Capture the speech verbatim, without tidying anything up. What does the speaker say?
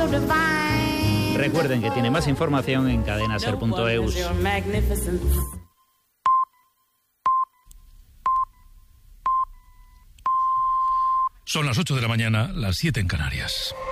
Recuerden que tiene más información en cadena ser punto e u. Son las ocho de la mañana, las siete en Canarias.